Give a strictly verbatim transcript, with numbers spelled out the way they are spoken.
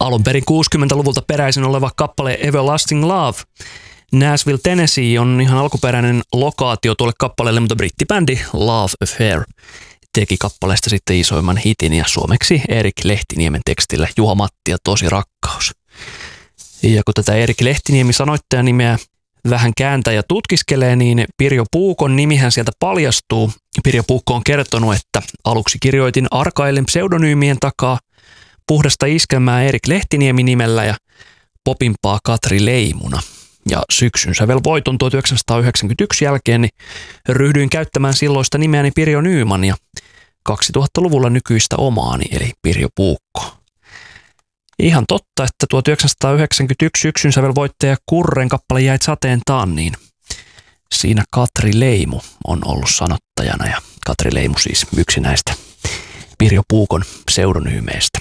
Alun perin kuusikymmentäluvulta peräisin oleva kappale Everlasting Love. Nashville, Tennessee on ihan alkuperäinen lokaatio tuolle kappaleelle, mutta brittibändi Love Affair teki kappaleesta sitten isoimman hitin ja suomeksi Erik Lehtiniemen tekstillä Juha Matti ja Tosi rakkaus. Ja kun tätä Erik Lehtiniemi sanoittajan nimeä vähän kääntää ja tutkiskelee, niin Pirjo Puukon nimihän sieltä paljastuu. Pirjo Puukko on kertonut, että aluksi kirjoitin arkaillen pseudonyymien takaa puhdasta iskelmää Erik Lehtiniemi nimellä ja popimpaa Katri Leimuna. Ja syksyn sävelvoiton tuhatyhdeksänsataayhdeksänkymmentäyksi jälkeen niin ryhdyin käyttämään silloista nimeäni Pirjo Nyman ja kaksituhattaluvulla nykyistä omaani eli Pirjo Puukko. Ihan totta, että tuhatyhdeksänsataayhdeksänkymmentäyksi syksyn sävelvoittaja Kurren kappale Jäit sateen taanniin. Siinä Katri Leimu on ollut sanottajana ja Katri Leimu siis yksi näistä Pirjo Puukon pseudonyymeistä.